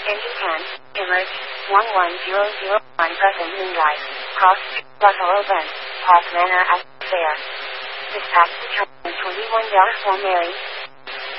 Engine can, emerge, 11001 present Moonlight, cross, Buffalo Bend, Park Manor at Fair. Dispatch determined 21 for Mary,